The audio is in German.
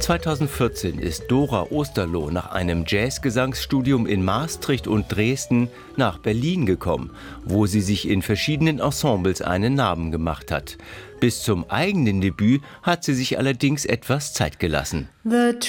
2014 ist Dora Osterloh nach einem Jazzgesangsstudium in Maastricht und Dresden nach Berlin gekommen, wo sie sich in verschiedenen Ensembles einen Namen gemacht hat. Bis zum eigenen Debüt hat sie sich allerdings etwas Zeit gelassen. The